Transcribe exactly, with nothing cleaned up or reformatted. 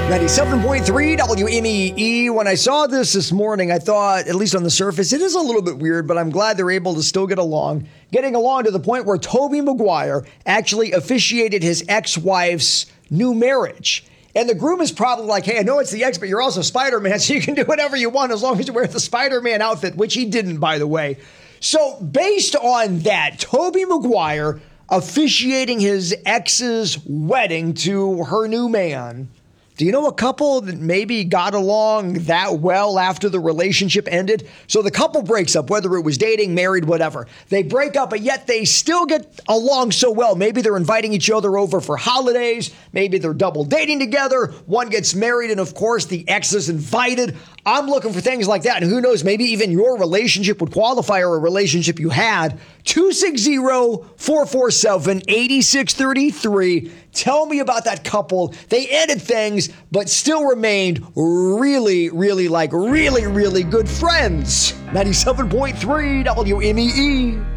ninety-seven point three W M E E. When I saw this this morning, I thought, at least on the surface, it is a little bit weird, but I'm glad they're able to still get along. Getting along to the point where Tobey Maguire actually officiated his ex-wife's new marriage. And the groom is probably like, hey, I know it's the ex, but you're also Spider-Man, so you can do whatever you want as long as you wear the Spider-Man outfit, which he didn't, by the way. So based on that, Tobey Maguire officiating his ex's wedding to her new man. Do you know a couple that maybe got along that well after the relationship ended? So the couple breaks up, whether it was dating, married, whatever. They break up, but yet they still get along so well. Maybe they're inviting each other over for holidays. Maybe they're double dating together. One gets married, and of course, the ex is invited. I'm looking for things like that. And who knows, maybe even your relationship would qualify or a relationship you had. two six zero, four four seven, eight six three three. Tell me about that couple. They ended things, but still remained really, really, like really, really good friends. ninety-seven point three W M E E.